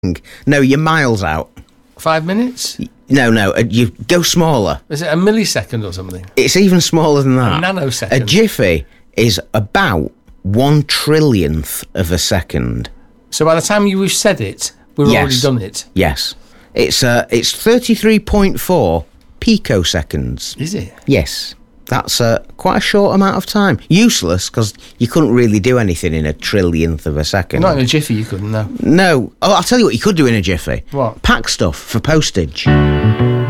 No, you're miles out. 5 minutes? No, you go smaller. Is it a millisecond or something? It's even smaller than that. A nanosecond? A jiffy is about 1/trillionth of a second. So by the time we've said it, we've already done it? Yes. It's 33.4 picoseconds. Is it? Yes. That's quite a short amount of time. Useless, because you couldn't really do anything in a trillionth of a second. Not in a jiffy, you couldn't, no. No. Oh, I'll tell you what you could do in a jiffy. What? Pack stuff for postage.